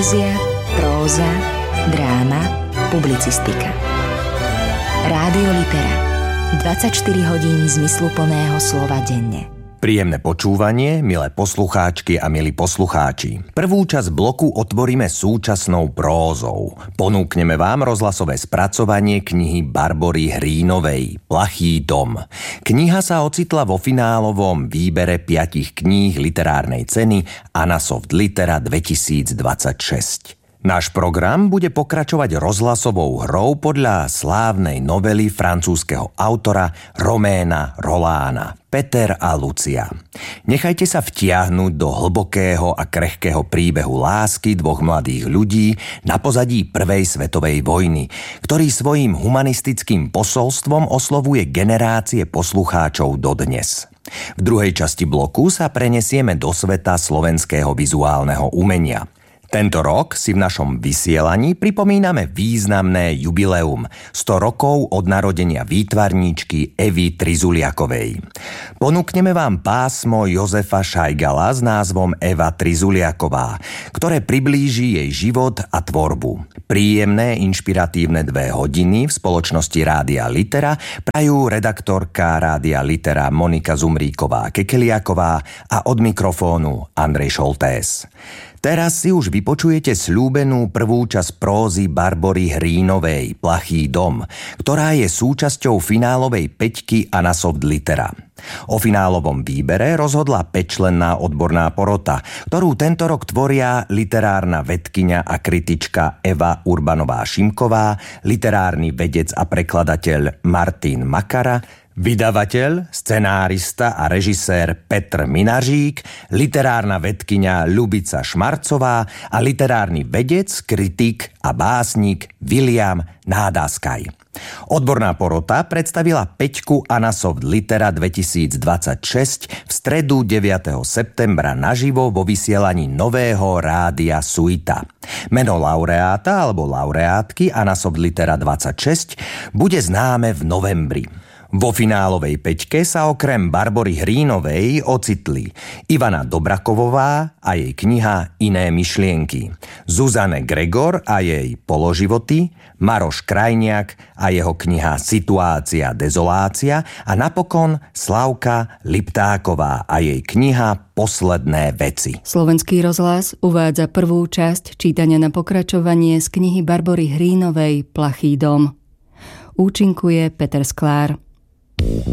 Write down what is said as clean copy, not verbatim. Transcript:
Poézia, próza, dráma, publicistika. Rádio Litera. 24 hodín zmysluplného slova denne. Príjemné počúvanie, milé poslucháčky a milí poslucháči. Prvú časť bloku otvoríme súčasnou prózou. Ponúkneme vám rozhlasové spracovanie knihy Barbory Hrínovej Plachý dom. Kniha sa ocitla vo finálovom výbere 5 kníh literárnej ceny Anasoft Litera 2026. Náš program bude pokračovať rozhlasovou hrou podľa slávnej novely francúzskeho autora Roména Rolána Peter a Lucia. Nechajte sa vtiahnuť do hlbokého a krehkého príbehu lásky dvoch mladých ľudí na pozadí Prvej svetovej vojny, ktorý svojím humanistickým posolstvom oslovuje generácie poslucháčov dodnes. V druhej časti bloku sa prenesieme do sveta slovenského vizuálneho umenia. Tento rok si v našom vysielaní pripomíname významné jubileum 100 rokov od narodenia výtvarníčky Evy Trizuliakovej. Ponúkneme vám pásmo Jozefa Šajgala s názvom Eva Trizuliaková, ktoré priblíži jej život a tvorbu. Príjemné, inšpiratívne 2 hodiny v spoločnosti Rádia Litera prajú redaktorka Rádia Litera Monika Zumríková-Kekeliaková a od mikrofónu Andrej Šoltés. Teraz si už vypočujete sľúbenú prvú časť prózy Barbory Hrínovej Plachý dom, ktorá je súčasťou finálovej 5 Anasoft Litera. O finálovom výbere rozhodla 5-členná odborná porota, ktorú tento rok tvoria literárna vedkyňa a kritička Eva Urbanová-Šimková, literárny vedec a prekladateľ Martin Makara, vydavateľ, scenárista a režisér Petr Minařík, literárna vedkyňa Ľubica Šmarcová a literárny vedec, kritik a básnik William Nádaskaj. Odborná porota predstavila 5 Anasoft Litera 2026 v stredu 9. septembra naživo vo vysielaní nového rádia Suita. Meno laureáta alebo laureátky Anasoft Litera 26 bude známe v novembri. Vo finálovej 5 sa okrem Barbory Hrínovej ocitli Ivana Dobrakovová a jej kniha Iné myšlienky, Zuzane Gregor a jej Položivoty, Maroš Krajniak a jeho kniha Situácia, dezolácia a napokon Slavka Liptáková a jej kniha Posledné veci. Slovenský rozhlas uvádza prvú časť čítania na pokračovanie z knihy Barbory Hrínovej Plachý dom. Účinkuje Peter Sklár.